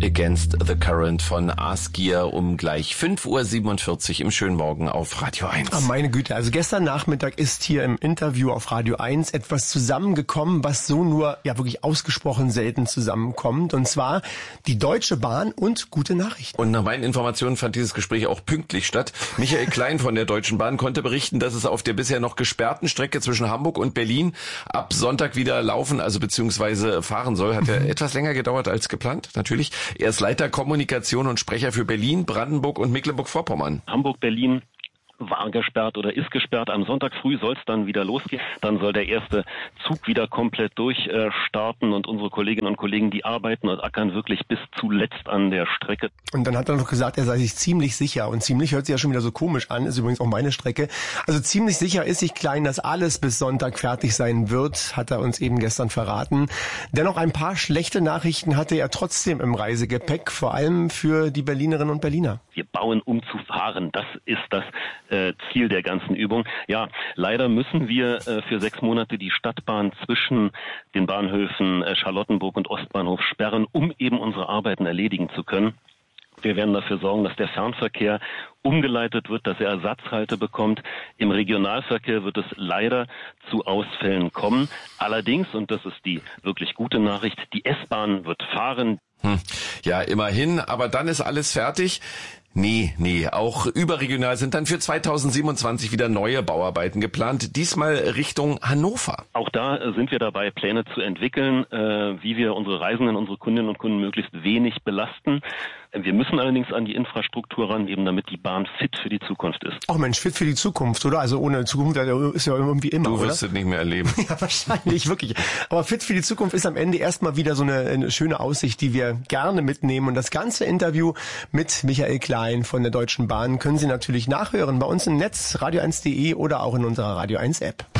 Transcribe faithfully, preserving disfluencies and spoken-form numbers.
Against the Current von Askia um gleich fünf Uhr siebenundvierzig im schönen Morgen auf Radio eins. Ah, meine Güte, also gestern Nachmittag ist hier im Interview auf Radio eins etwas zusammengekommen, was so nur ja wirklich ausgesprochen selten zusammenkommt, und zwar die Deutsche Bahn und gute Nachrichten. Und nach meinen Informationen fand dieses Gespräch auch pünktlich statt. Michael Klein von der Deutschen Bahn konnte berichten, dass es auf der bisher noch gesperrten Strecke zwischen Hamburg und Berlin ab Sonntag wieder laufen, also beziehungsweise fahren soll. Hat ja mhm. etwas länger gedauert als geplant, natürlich. Er ist Leiter Kommunikation und Sprecher für Berlin, Brandenburg und Mecklenburg-Vorpommern. Hamburg, Berlin war gesperrt oder ist gesperrt. Am Sonntag früh soll es dann wieder losgehen. Dann soll der erste Zug wieder komplett durchstarten, und unsere Kolleginnen und Kollegen, die arbeiten und ackern wirklich bis zuletzt an der Strecke. Und dann hat er noch gesagt, er sei sich ziemlich sicher. Und ziemlich hört sich ja schon wieder so komisch an, ist übrigens auch meine Strecke. Also ziemlich sicher ist sich Klein, dass alles bis Sonntag fertig sein wird, hat er uns eben gestern verraten. Dennoch ein paar schlechte Nachrichten hatte er trotzdem im Reisegepäck, vor allem für die Berlinerinnen und Berliner. Wir bauen, um zu fahren. Das ist das äh, Ziel der ganzen Übung. Ja, leider müssen wir äh, für sechs Monate die Stadtbahn zwischen den Bahnhöfen äh, Charlottenburg und Ostbahnhof sperren, um eben unsere Arbeiten erledigen zu können. Wir werden dafür sorgen, dass der Fernverkehr umgeleitet wird, dass er Ersatzhalte bekommt. Im Regionalverkehr wird es leider zu Ausfällen kommen. Allerdings, und das ist die wirklich gute Nachricht, die S-Bahn wird fahren. Hm. Ja, immerhin, aber dann ist alles fertig. Nee, nee, auch überregional sind dann für zweitausendsiebenundzwanzig wieder neue Bauarbeiten geplant, diesmal Richtung Hannover. Auch da sind wir dabei, Pläne zu entwickeln, äh, wie wir unsere Reisenden, unsere Kundinnen und Kunden möglichst wenig belasten. Wir müssen allerdings an die Infrastruktur ran, eben damit die Bahn fit für die Zukunft ist. Ach Mensch, fit für die Zukunft, oder? Also ohne Zukunft ist ja irgendwie immer, Du wirst oder? es nicht mehr erleben. Ja, wahrscheinlich, wirklich. Aber fit für die Zukunft ist am Ende erstmal wieder so eine, eine schöne Aussicht, die wir gerne mitnehmen. Und das ganze Interview mit Michael Klein von der Deutschen Bahn können Sie natürlich nachhören bei uns im Netz, radio eins punkt de oder auch in unserer Radio eins App.